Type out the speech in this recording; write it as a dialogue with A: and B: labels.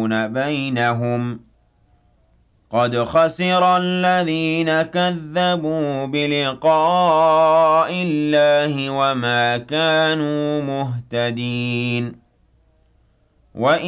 A: يفصلون بينهم قد خسر الذين كذبوا بلقاء الله وما كانوا مهتدين